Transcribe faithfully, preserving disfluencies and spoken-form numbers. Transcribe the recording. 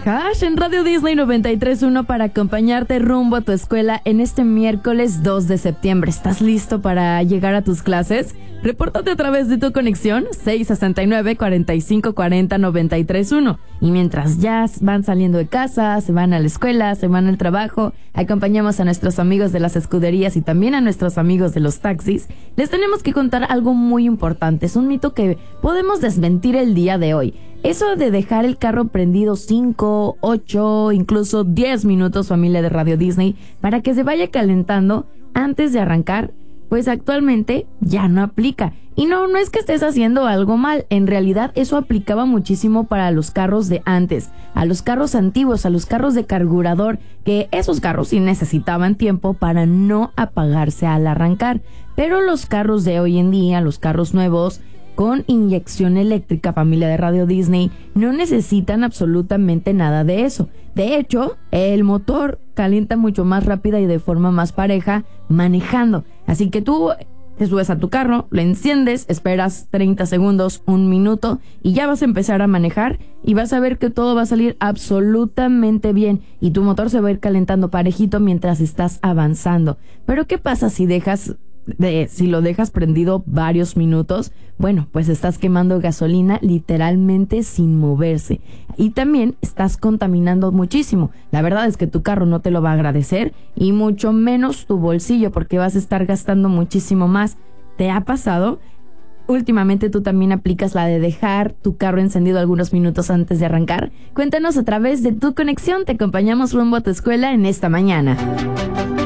Hash en Radio Disney noventa y tres punto uno para acompañarte rumbo a tu escuela en este miércoles dos de septiembre. ¿Estás listo para llegar a tus clases? Repórtate a través de tu conexión seis sesenta y nueve, cuarenta y cinco cuarenta, noventa y tres uno. Y mientras ya van saliendo de casa, se van a la escuela, se van al trabajo, acompañamos a nuestros amigos de las escuderías y también a nuestros amigos de los taxis, les tenemos que contar algo muy importante. Es un mito que podemos desmentir el día de hoy. Eso de dejar el carro prendido cinco, ocho, incluso diez minutos, familia de Radio Disney, para que se vaya calentando antes de arrancar, pues actualmente ya no aplica. Y no, no es que estés haciendo algo mal, en realidad eso aplicaba muchísimo para los carros de antes, a los carros antiguos, a los carros de carburador, que esos carros sí necesitaban tiempo para no apagarse al arrancar. Pero los carros de hoy en día, los carros nuevos, con inyección eléctrica, familia de Radio Disney, no necesitan absolutamente nada de eso. De hecho, el motor calienta mucho más rápida y de forma más pareja manejando. Así que tú te subes a tu carro, lo enciendes, esperas treinta segundos, un minuto y ya vas a empezar a manejar y vas a ver que todo va a salir absolutamente bien y tu motor se va a ir calentando parejito mientras estás avanzando. Pero ¿qué pasa si dejas De, si lo dejas prendido varios minutos? Bueno, pues estás quemando gasolina literalmente sin moverse y también estás contaminando muchísimo. La verdad es que tu carro no te lo va a agradecer y mucho menos tu bolsillo, porque vas a estar gastando muchísimo más. ¿Te ha pasado? Últimamente tú también aplicas la de dejar tu carro encendido algunos minutos antes de arrancar. Cuéntanos a través de tu conexión. Te acompañamos rumbo a tu escuela en esta mañana.